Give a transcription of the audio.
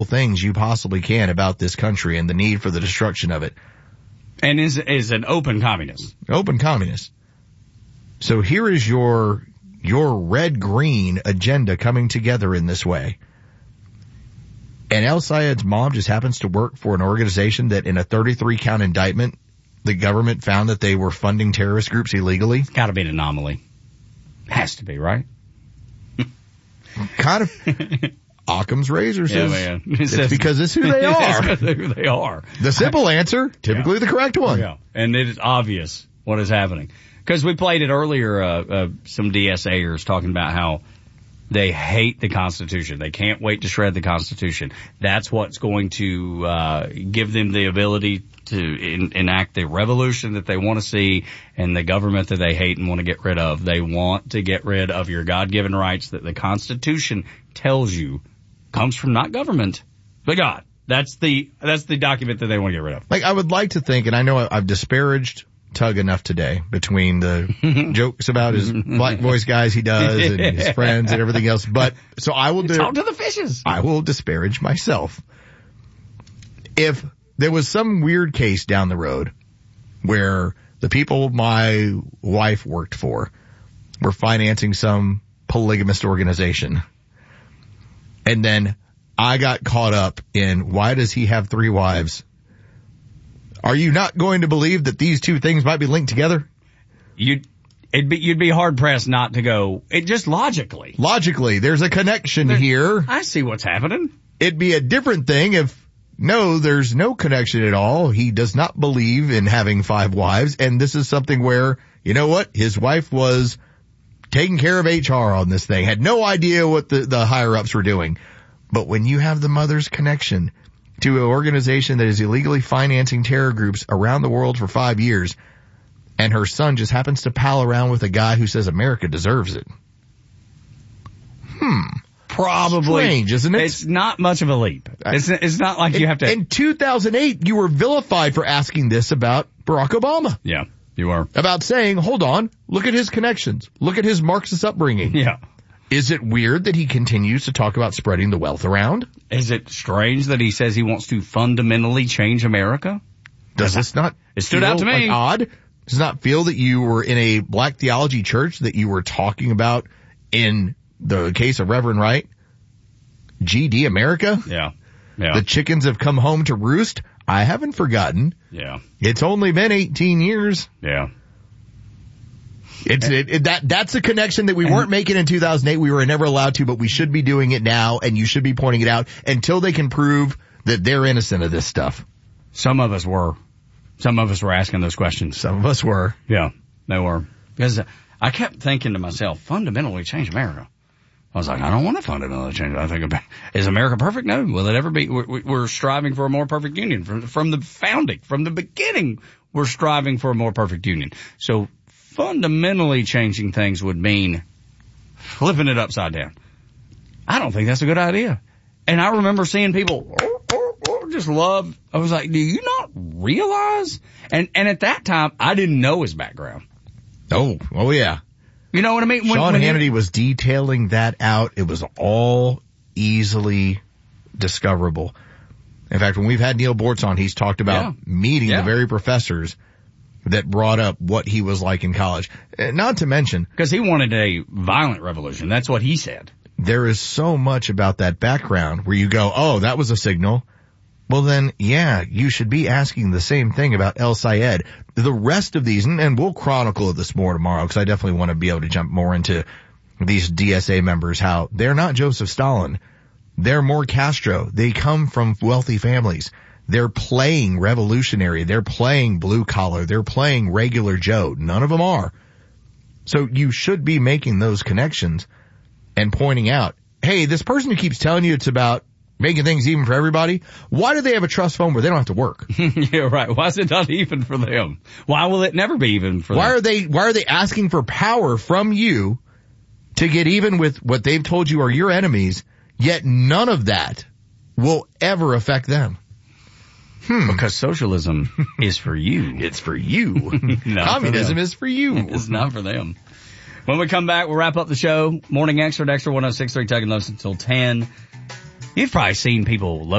things you possibly can about this country and the need for the destruction of it. And is an open communist. Open communist. So here is your red-green agenda coming together in this way. And El-Sayed's mom just happens to work for an organization that in a 33-count indictment, the government found that they were funding terrorist groups illegally. It's got to be an anomaly. Has to be, right? Kind of. Occam's razor says it's because it's who they are. It's who they are. The simple answer, typically the correct one. Yeah, and it is obvious what is happening. Because we played it earlier, some DSAers talking about how they hate the Constitution. They can't wait to shred the Constitution. That's what's going to give them the ability to enact the revolution that they want to see and the government that they hate and want to get rid of. They want to get rid of your God-given rights that the Constitution tells you comes from not government, but God. That's the document that they want to get rid of. Like, I would like to think, and I know I've disparaged Tug enough today between the jokes about his black voice guys he does and his friends and everything else, but so I will talk to the fishes. I will disparage myself. If there was some weird case down the road where the people my wife worked for were financing some polygamist organization, and then I got caught up in why does he have 3 wives? Are you not going to believe that these two things might be linked together? You'd be hard pressed not to go. It just logically. Logically, there's a connection here. I see what's happening. It'd be a different thing if no, there's no connection at all. He does not believe in having 5 wives, and this is something where, you know what, his wife was taking care of HR on this thing, had no idea what the higher ups were doing. But when you have the mother's connection to an organization that is illegally financing terror groups around the world for 5 years, and her son just happens to pal around with a guy who says America deserves it. Probably. Strange, isn't it? It's not much of a leap. It's not like you have to. In 2008, you were vilified for asking this about Barack Obama. Yeah, you are. About saying, hold on, look at his connections. Look at his Marxist upbringing. Yeah. Is it weird that he continues to talk about spreading the wealth around? Is it strange that he says he wants to fundamentally change America? Does this not it stood out to me. Like odd? Does it not feel that you were in a black theology church that you were talking about in the case of Reverend Wright? GD America? Yeah. The chickens have come home to roost? I haven't forgotten. Yeah. It's only been 18 years. Yeah. That's a connection that we weren't making in 2008. We were never allowed to, but we should be doing it now, and you should be pointing it out until they can prove that they're innocent of this stuff. Some of us were. Some of us were asking those questions. Some of us were. Yeah, they were. Because I kept thinking to myself, fundamentally change America. I was like, I don't want to fundamentally change. I think about, is America perfect? No. Will it ever be? We're striving for a more perfect union from the founding, from the beginning. We're striving for a more perfect union. So fundamentally changing things would mean flipping it upside down. I don't think that's a good idea. And I remember seeing people just love. I was like, do you not realize? And at that time, I didn't know his background. Oh yeah. You know what I mean? Sean Hannity was detailing that out. It was all easily discoverable. In fact, when we've had Neil Bortz on, he's talked about meeting the very professors that brought up what he was like in college. Not to mention, because he wanted a violent revolution. That's what he said. There is so much about that background where you go, oh, that was a signal. Well then, yeah, you should be asking the same thing about El-Sayed. The rest of these, and we'll chronicle this more tomorrow, because I definitely want to be able to jump more into these DSA members, how they're not Joseph Stalin. They're more Castro. They come from wealthy families. They're playing revolutionary. They're playing blue collar. They're playing regular Joe. None of them are. So you should be making those connections and pointing out, hey, this person who keeps telling you it's about making things even for everybody, why do they have a trust fund where they don't have to work? Yeah, right. Why is it not even for them? Why will it never be even for them? Why are they asking for power from you to get even with what they've told you are your enemies, yet none of that will ever affect them? Because socialism is for you. It's for you. Communism is for you. It's not for them. When we come back, we'll wrap up the show. Morning Extra, Dexter 106.3, Tug and Los until 10. You've probably seen people